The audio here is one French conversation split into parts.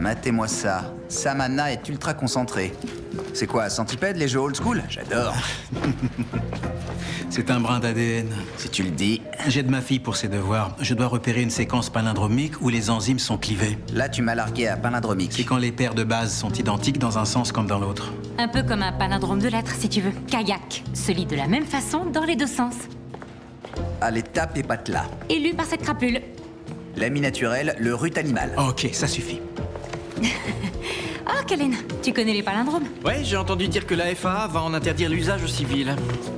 Matez-moi ça. Samana est ultra concentré. C'est quoi, Centipède, les jeux old school? J'adore. C'est un brin d'ADN. Si tu le dis. J'aide ma fille pour ses devoirs. Je dois repérer une séquence palindromique où les enzymes sont clivées. Là, tu m'as largué à palindromique. C'est quand les paires de bases sont identiques dans un sens comme dans l'autre. Un peu comme un palindrome de lettres, si tu veux. Kayak se lit de la même façon dans les deux sens. Allez, tape et patte là. Élu par cette crapule. L'ami naturel, le rut animal. Ok, ça suffit. Ah, Kellen, tu connais les palindromes? Ouais, j'ai entendu dire que la FAA va en interdire l'usage aux civils.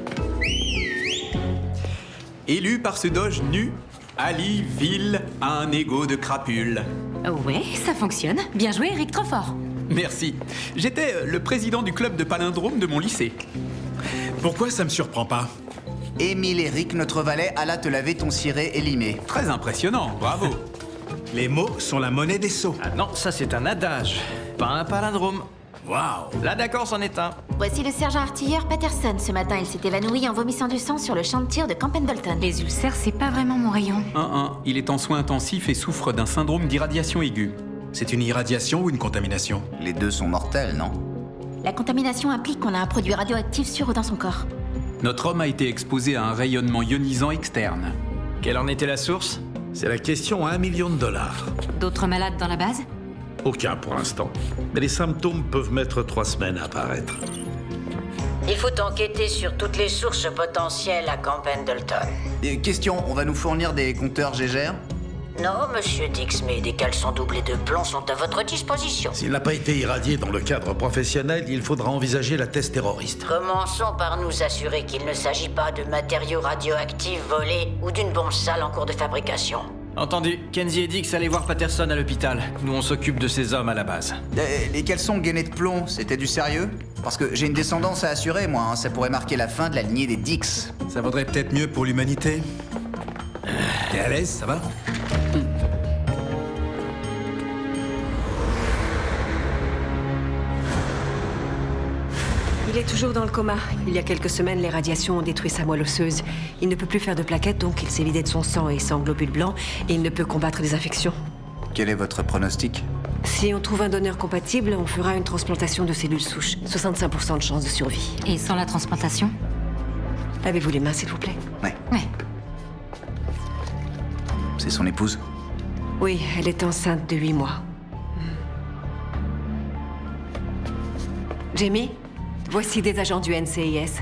Élu par ce doge nu, Ali Ville a un ego de crapule. Ouais, ça fonctionne. Bien joué, Eric, trop fort. Merci. J'étais le président du club de palindrome de mon lycée. Pourquoi ça me surprend pas? Émile Eric, notre valet, alla te laver ton ciré élimé. Très impressionnant, bravo. Les mots sont la monnaie des sots. Ah non, ça c'est un adage, pas un palindrome. Waouh! Là d'accord, c'en est un. Voici le sergent artilleur Patterson. Ce matin, il s'est évanoui en vomissant du sang sur le champ de tir de Camp Pendleton. Les ulcères, c'est pas vraiment mon rayon. Il est en soins intensifs et souffre d'un syndrome d'irradiation aiguë. C'est une irradiation ou une contamination? Les deux sont mortels, non? La contamination implique qu'on a un produit radioactif sûr dans son corps. Notre homme a été exposé à un rayonnement ionisant externe. Quelle en était la source? C'est la question à $1 million. D'autres malades dans la base? Aucun pour l'instant. Mais les symptômes peuvent mettre 3 semaines à apparaître. Il faut enquêter sur toutes les sources potentielles à Camp Pendleton. Question, on va nous fournir des compteurs Gégère? Non, monsieur Dix, mais des caleçons doublés de plomb sont à votre disposition. S'il n'a pas été irradié dans le cadre professionnel, il faudra envisager la thèse terroriste. Commençons par nous assurer qu'il ne s'agit pas de matériaux radioactifs volés ou d'une bombe sale en cours de fabrication. Entendu. Kenzie et Dix allaient voir Patterson à l'hôpital. Nous, on s'occupe de ces hommes à la base. Les caleçons gainés de plomb, c'était du sérieux? Parce que j'ai une descendance à assurer, moi. Ça pourrait marquer la fin de la lignée des Dix. Ça vaudrait peut-être mieux pour l'humanité. T'es à l'aise, ça va? Il est toujours dans le coma. Il y a quelques semaines, les radiations ont détruit sa moelle osseuse. Il ne peut plus faire de plaquettes, donc il s'est vidé de son sang et sang globules blancs, et il ne peut combattre les infections. Quel est votre pronostic? Si on trouve un donneur compatible, on fera une transplantation de cellules souches. 65% de chance de survie. Et sans la transplantation? Lavez-vous les mains, s'il vous plaît. Ouais. Ouais. C'est son épouse? Oui, elle est enceinte de 8 mois. Jamie, voici des agents du NCIS.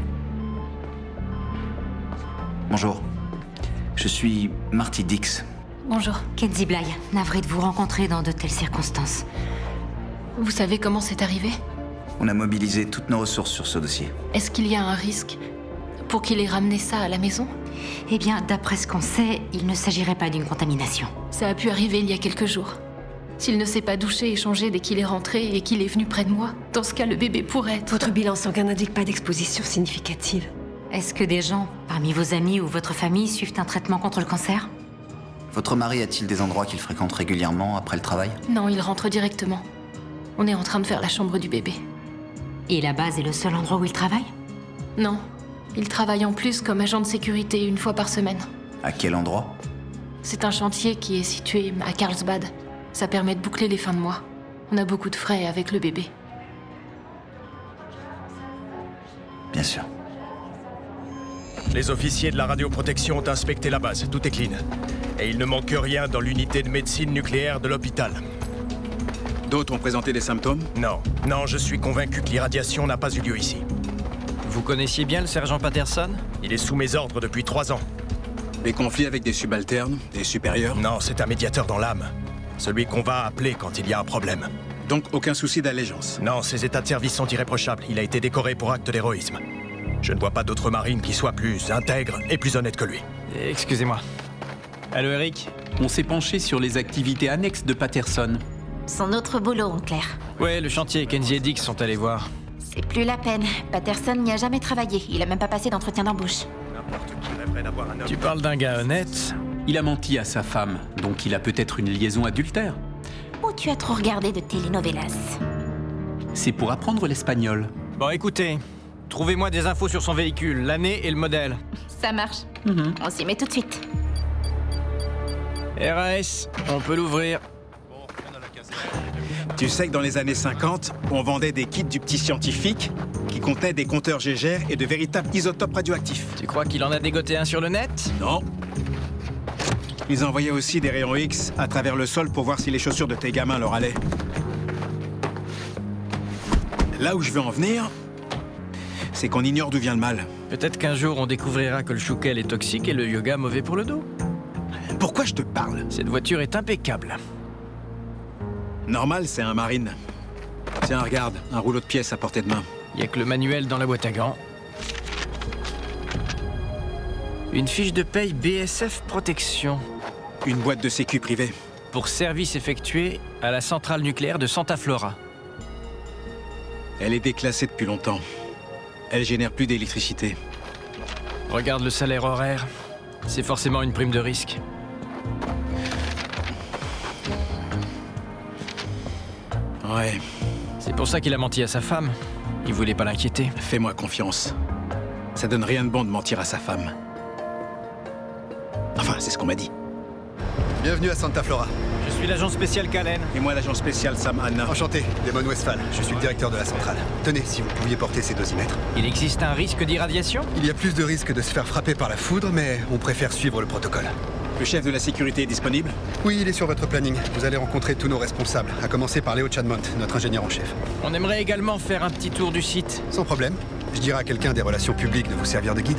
Bonjour. Je suis Marty Dix. Bonjour. Kenzie Bly, navré de vous rencontrer dans de telles circonstances. Vous savez comment c'est arrivé? On a mobilisé toutes nos ressources sur ce dossier. Est-ce qu'il y a un risque pour qu'il ait ramené ça à la maison? Eh bien, d'après ce qu'on sait, il ne s'agirait pas d'une contamination. Ça a pu arriver il y a quelques jours. S'il ne s'est pas douché et changé dès qu'il est rentré et qu'il est venu près de moi, dans ce cas, le bébé pourrait être... Votre bilan sanguin n'indique pas d'exposition significative. Est-ce que des gens, parmi vos amis ou votre famille, suivent un traitement contre le cancer? Votre mari a-t-il des endroits qu'il fréquente régulièrement après le travail? Non, il rentre directement. On est en train de faire la chambre du bébé. Et la base est le seul endroit où il travaille? Non. Il travaille en plus comme agent de sécurité 1 fois par semaine. À quel endroit? C'est un chantier qui est situé à Carlsbad. Ça permet de boucler les fins de mois. On a beaucoup de frais avec le bébé. Bien sûr. Les officiers de la radioprotection ont inspecté la base. Tout est clean. Et il ne manque rien dans l'unité de médecine nucléaire de l'hôpital. D'autres ont présenté des symptômes? Non, je suis convaincu que l'irradiation n'a pas eu lieu ici. Vous connaissiez bien le sergent Patterson? Il est sous mes ordres depuis 3 ans. Des conflits avec des subalternes, des supérieurs? Non, c'est un médiateur dans l'âme. Celui qu'on va appeler quand il y a un problème. Donc aucun souci d'allégeance? Non, ses états de service sont irréprochables. Il a été décoré pour acte d'héroïsme. Je ne vois pas d'autre marine qui soit plus intègre et plus honnête que lui. Excusez-moi. Allô, Eric? On s'est penché sur les activités annexes de Patterson. Son autre boulot, en clair. Ouais, le chantier. Kenzie et Dix sont allés voir. C'est plus la peine. Patterson n'y a jamais travaillé. Il a même pas passé d'entretien d'embauche. N'importe qui rêverait d'avoir un homme. Tu parles d'un gars honnête? Il a menti à sa femme, donc il a peut-être une liaison adultère. Ou tu as trop regardé de telenovelas? C'est pour apprendre l'espagnol. Bon, écoutez. Trouvez-moi des infos sur son véhicule, l'année et le modèle. Ça marche. On s'y met tout de suite. RAS, on peut l'ouvrir. Tu sais que dans les années 50, on vendait des kits du petit scientifique qui contenaient des compteurs Gégère et de véritables isotopes radioactifs. Tu crois qu'il en a dégoté un sur le net? Non. Ils envoyaient aussi des rayons X à travers le sol pour voir si les chaussures de tes gamins leur allaient. Là où je veux en venir, c'est qu'on ignore d'où vient le mal. Peut-être qu'un jour on découvrira que le chouquel est toxique et le yoga mauvais pour le dos. Pourquoi je te parle? Cette voiture est impeccable. Normal, c'est un Marine. Tiens, regarde, un rouleau de pièces à portée de main. Il y a que le manuel dans la boîte à gants. Une fiche de paye BSF Protection. Une boîte de sécu privée. Pour service effectué à la centrale nucléaire de Santa Flora. Elle est déclassée depuis longtemps. Elle génère plus d'électricité. Regarde le salaire horaire. C'est forcément une prime de risque. Ouais. C'est pour ça qu'il a menti à sa femme. Il voulait pas l'inquiéter. Fais-moi confiance. Ça donne rien de bon de mentir à sa femme. Enfin, c'est ce qu'on m'a dit. Bienvenue à Santa Flora. Je suis l'agent spécial Kalen. Et moi, l'agent spécial Sam Hanna. Enchanté, Damon Westphal. Je suis le directeur de la centrale. Tenez, si vous pouviez porter ces dosimètres. Il existe un risque d'irradiation? Il y a plus de risques de se faire frapper par la foudre, mais on préfère suivre le protocole. Le chef de la sécurité est disponible? Oui, il est sur votre planning. Vous allez rencontrer tous nos responsables, à commencer par Léo Chadmont, notre ingénieur en chef. On aimerait également faire un petit tour du site. Sans problème. Je dirai à quelqu'un des relations publiques de vous servir de guide.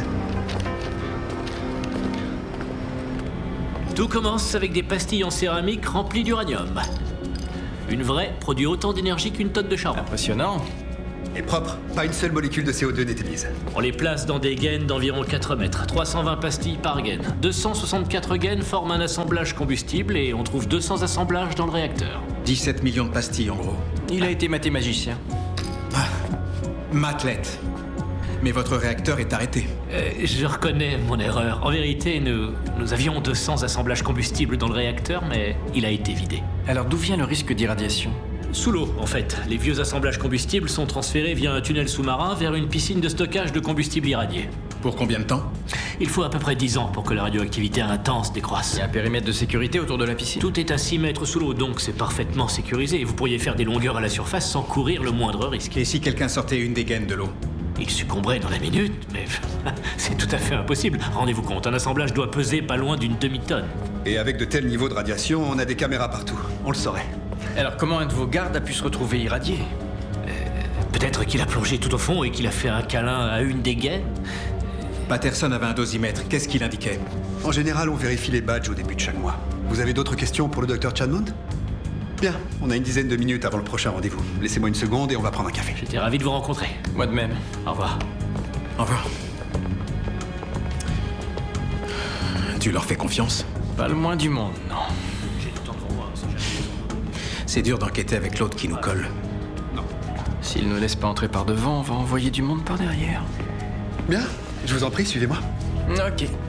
Tout commence avec des pastilles en céramique remplies d'uranium. Une vraie produit autant d'énergie qu'une tonne de charbon. Impressionnant. Et propre, pas une seule molécule de CO2 n'est émise. On les place dans des gaines d'environ 4 mètres, 320 pastilles par gaine. 264 gaines forment un assemblage combustible et on trouve 200 assemblages dans le réacteur. 17 millions de pastilles, en gros. Il a été mathémagicien. Mathlète. Mais votre réacteur est arrêté. Je reconnais mon erreur. En vérité, nous avions 200 assemblages combustibles dans le réacteur, mais il a été vidé. Alors d'où vient le risque d'irradiation? Sous l'eau, en fait. Les vieux assemblages combustibles sont transférés via un tunnel sous-marin vers une piscine de stockage de combustible irradié. Pour combien de temps? Il faut à peu près 10 ans pour que la radioactivité intense décroisse. Il y a un périmètre de sécurité autour de la piscine? Tout est à 6 mètres sous l'eau, donc c'est parfaitement sécurisé. Vous pourriez faire des longueurs à la surface sans courir le moindre risque. Et si quelqu'un sortait une des gaines de l'eau? Il succomberait dans la minute, mais c'est tout à fait impossible. Rendez-vous compte, un assemblage doit peser pas loin d'une demi-tonne. Et avec de tels niveaux de radiation, on a des caméras partout. On le saurait. Alors comment un de vos gardes a pu se retrouver irradié? Peut-être qu'il a plongé tout au fond et qu'il a fait un câlin à une des gaines. Patterson avait un dosimètre. Qu'est-ce qu'il indiquait? En général, on vérifie les badges au début de chaque mois. Vous avez d'autres questions pour le docteur Chadmont? Bien, on a une dizaine de minutes avant le prochain rendez-vous. Laissez-moi une seconde et on va prendre un café. J'étais ravi de vous rencontrer. Moi de même. Au revoir. Au revoir. Tu leur fais confiance? Pas le moins du monde, non. J'ai tout le temps devant moi, si jamais. C'est dur d'enquêter avec l'autre qui nous colle. Non. S'ils ne laissent pas entrer par devant, on va envoyer du monde par derrière. Bien, je vous en prie, suivez-moi. Ok.